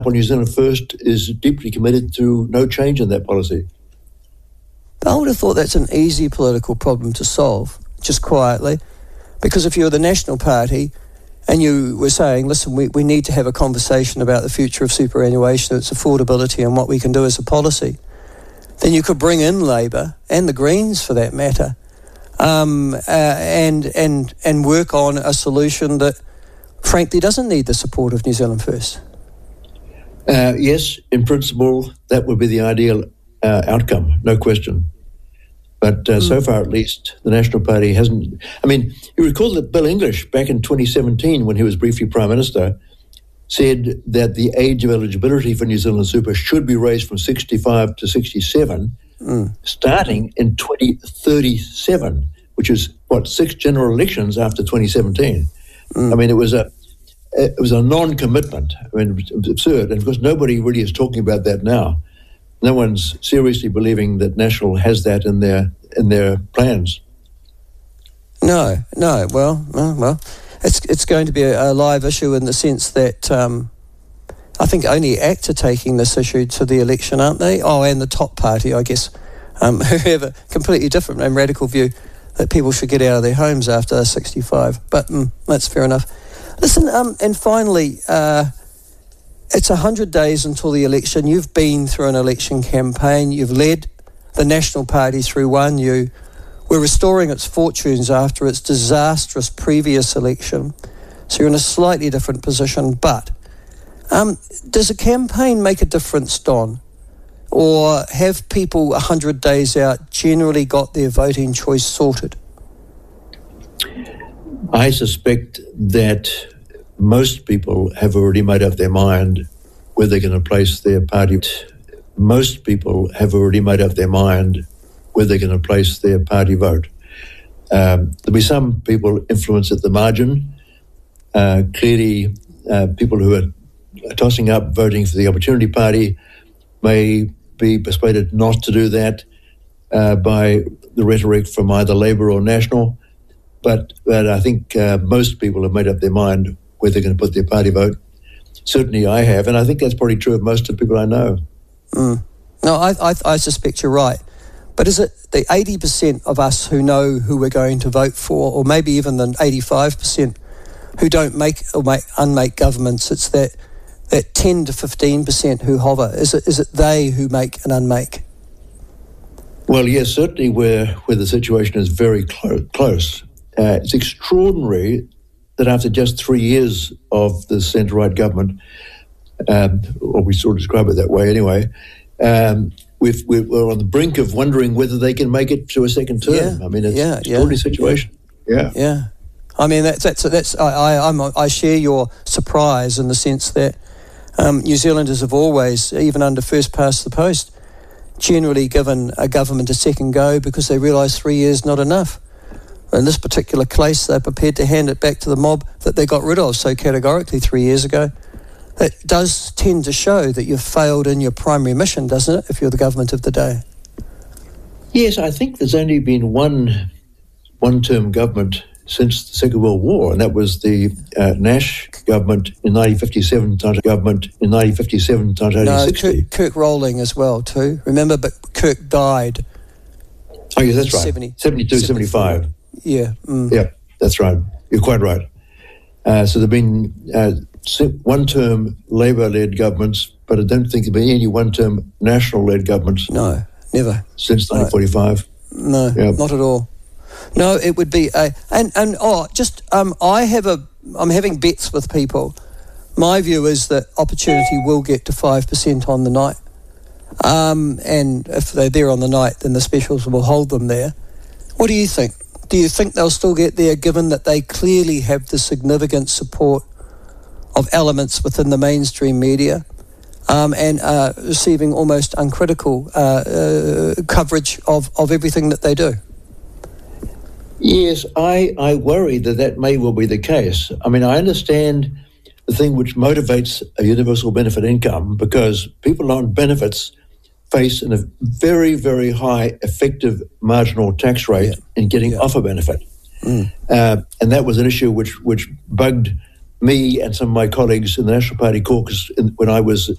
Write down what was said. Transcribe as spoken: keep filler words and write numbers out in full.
New Zealand First is deeply committed to no change in that policy. I would have thought that's an easy political problem to solve, just quietly, because if you're the National Party and you were saying, listen, we, we need to have a conversation about the future of superannuation, its affordability and what we can do as a policy, then you could bring in Labour and the Greens for that matter um, uh, and, and, and work on a solution that frankly doesn't need the support of New Zealand First. Uh, yes, in principle, that would be the ideal uh, outcome, no question. But uh, mm. so far, at least, the National Party hasn't... I mean, you recall that Bill English, back in twenty seventeen, when he was briefly Prime Minister, said that the age of eligibility for New Zealand Super should be raised from sixty-five to sixty-seven, mm. starting in twenty thirty-seven, which is, what, six general elections after twenty seventeen. Mm. I mean, it was a... It was a non-commitment. I mean, it was absurd. And of course, nobody really is talking about that now. No one's seriously believing that National has that in their in their plans. No, no. Well, well, well it's it's going to be a, a live issue in the sense that um, I think only ACT are taking this issue to the election, aren't they? Oh, and the top party, I guess, um, who have a completely different and radical view that people should get out of their homes after they're sixty-five. But mm, that's fair enough. Listen, um, and finally, uh, it's one hundred days until the election. You've been through an election campaign. You've led the National Party through one. You were restoring its fortunes after its disastrous previous election. So you're in a slightly different position. But um, does a campaign make a difference, Don? Or have people one hundred days out generally got their voting choice sorted? I suspect that most people have already made up their mind where they're going to place their party. Most people have already made up their mind where they're going to place their party vote. Um, there'll be some people influenced at the margin. Uh, clearly, uh, people who are tossing up voting for the Opportunity Party may be persuaded not to do that uh, by the rhetoric from either Labour or National. But, but I think uh, most people have made up their mind where they're going to put their party vote. Certainly I have, and I think that's probably true of most of the people I know. Mm. No, I, I, I suspect you're right. But is it the eighty percent of us who know who we're going to vote for, or maybe even the eighty-five percent who don't make or make, unmake governments? It's that, that ten to fifteen percent who hover. Is it, is it they who make and unmake? Well, yes, certainly where, where the situation is very clo- close. Uh, it's extraordinary that after just three years of the centre-right government, um, or we sort of describe it that way anyway, um, we've, we're on the brink of wondering whether they can make it to a second term. Yeah, I mean, it's yeah, an extraordinary yeah, situation. Yeah. Yeah. I mean, that's, that's, that's I, I, I'm, I share your surprise in the sense that um, New Zealanders have always, even under first past the post, generally given a government a second go because they realise three years not enough. In this particular case, they're prepared to hand it back to the mob that they got rid of so categorically three years ago. It does tend to show that you've failed in your primary mission, doesn't it, if you're the government of the day? Yes, I think there's only been one one-term government since the Second World War, and that was the uh, Nash government in nineteen fifty-seven, government in nineteen fifty-seven to nineteen sixty. No, Kirk, Kirk Rolling as well, too. Remember, but Kirk died. Oh, yes, that's right. seventy, seventy-two, seventy-five. Yeah. Mm. Yeah, that's right. You're quite right. Uh, so there have been uh, one-term Labour-led governments, but I don't think there have been any one-term National-led governments. No, never. Since nineteen forty-five. No, yeah. Not at all. No, it would be a... And, and oh, just, um, I have a... I'm having bets with people. My view is that Opportunity will get to five percent on the night. Um, and if they're there on the night, then the specials will hold them there. What do you think? Do you think they'll still get there, given that they clearly have the significant support of elements within the mainstream media um, and are receiving almost uncritical uh, uh, coverage of, of everything that they do? Yes, I, I worry that that may well be the case. I mean, I understand the thing which motivates a universal benefit income because people on benefits face a very, very high effective marginal tax rate yeah. in getting yeah. off a benefit. Mm. Uh, and that was an issue which which bugged me and some of my colleagues in the National Party caucus in, when I was